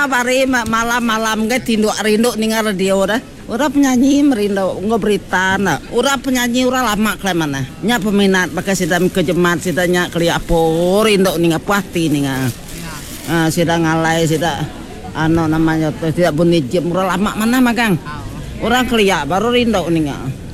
bari malam-malam ge rindu ningal radio dah. Ura penyanyi merindu ngobrita na. Ura penyanyi ura lama klemana. Nya peminat pakai sidam kejemat sidanya kelia po rindu ningal puati ningal. Sida ngalai sida namanya tidak bunyi jam ura lama mana magang. Orang kelia baru rindu ningal.